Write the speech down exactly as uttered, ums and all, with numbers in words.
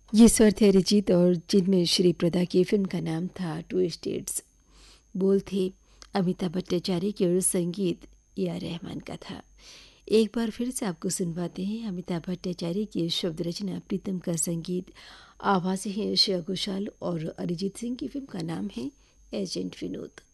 ये स्वर थे अरिजीत और जिनमें श्री प्रदा की फिल्म का नाम था टू स्टेट्स। बोल थे अमिताभ भट्टाचार्य की और संगीत ए आर रहमान का था। एक बार फिर से आपको सुनवाते हैं अमिताभ भट्टाचार्य की शब्द रचना, प्रीतम का संगीत, आवाज़ें हैं श्रेया घोषाल और अरिजीत सिंह की फिल्म का नाम है एजेंट विनोद।